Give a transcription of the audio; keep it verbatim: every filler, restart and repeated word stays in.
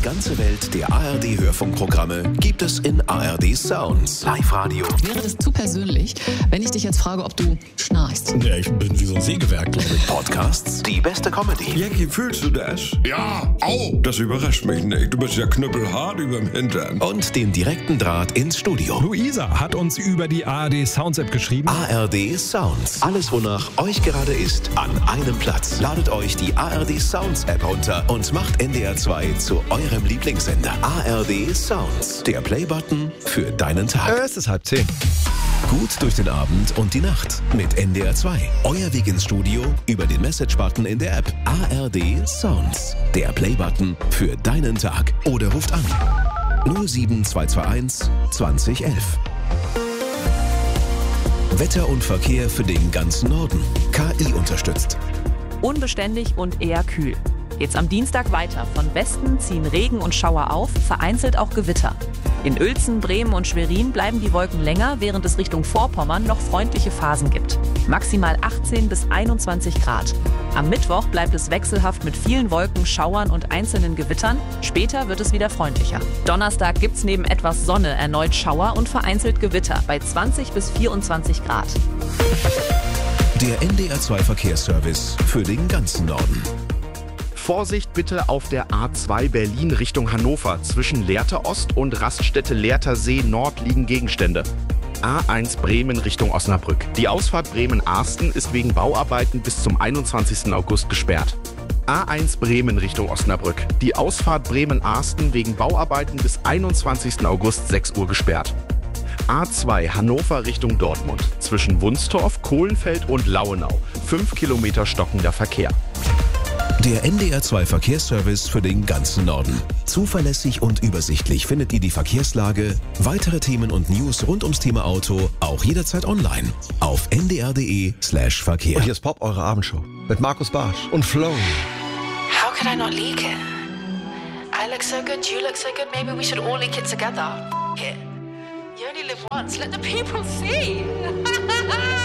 ganze Welt der A R D-Hörfunkprogramme gibt es in A R D Sounds. Live-Radio. Wäre das zu persönlich, wenn ich dich jetzt frage, ob du schnarchst? Ja, ich bin wie so ein Sägewerk, glaube ich. Podcasts, die beste Comedy. Jackie, fühlst du das? Ja, au! Das überrascht mich nicht. Du bist ja knüppelhart überm Hintern. Und den direkten Draht ins Studio. Luisa hat uns über die A R D Sounds App geschrieben. A R D Sounds. Alles, wonach euch gerade ist, an einem Platz. Ladet euch die A R D Sounds App runter und macht N D R zwei zu eurem Lieblingssender. A R D Sounds. Der Playbutton für deinen Tag. Äh, es ist halb zehn. Gut durch den Abend und die Nacht mit N D R zwei. Euer Weg ins Studio über den Message-Button in der App. A R D Sounds. Der Playbutton für deinen Tag. Oder ruft an null sieben zwei zwei eins zwanzig elf. Wetter und Verkehr für den ganzen Norden. K I unterstützt. Unbeständig und eher kühl. Geht's am Dienstag weiter. Von Westen ziehen Regen und Schauer auf, vereinzelt auch Gewitter. In Uelzen, Bremen und Schwerin bleiben die Wolken länger, während es Richtung Vorpommern noch freundliche Phasen gibt. Maximal achtzehn bis einundzwanzig Grad. Am Mittwoch bleibt es wechselhaft mit vielen Wolken, Schauern und einzelnen Gewittern. Später wird es wieder freundlicher. Donnerstag gibt's neben etwas Sonne erneut Schauer und vereinzelt Gewitter bei zwanzig bis vierundzwanzig Grad. Der N D R zwei Verkehrsservice für den ganzen Norden. Vorsicht bitte auf der A zwei Berlin Richtung Hannover. Zwischen Lehrte Ost und Raststätte Lehrter See Nord liegen Gegenstände. A eins Bremen Richtung Osnabrück. Die Ausfahrt Bremen-Arsten ist wegen Bauarbeiten bis zum einundzwanzigsten August gesperrt. A eins Bremen Richtung Osnabrück. Die Ausfahrt Bremen-Arsten wegen Bauarbeiten bis einundzwanzigsten August sechs Uhr gesperrt. A zwei Hannover Richtung Dortmund. Zwischen Wunstorf, Kohlenfeld und Lauenau. fünf Kilometer stockender Verkehr. Der N D R zwei Verkehrsservice für den ganzen Norden. Zuverlässig und übersichtlich findet ihr die Verkehrslage, weitere Themen und News rund ums Thema Auto auch jederzeit online auf n d r punkt d e slash Verkehr. Und hier ist Pop, eure Abendshow. Mit Markus Barsch und Flo. How could I not leak it? I look so good, you look so good, maybe we should all leak it together. F- it. You only live once, let the people see.